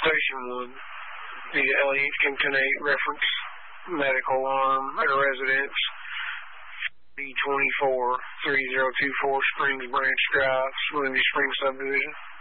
Station 1, the Elliott Kincaid reference medical arm at a residence, B24-3024 Springs Branch Drive, Windy Springs subdivision.